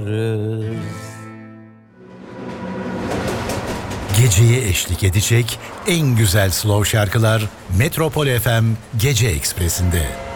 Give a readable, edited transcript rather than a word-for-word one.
Geceye eşlik edecek en güzel slow şarkılar Metropol FM Gece Ekspresi'nde.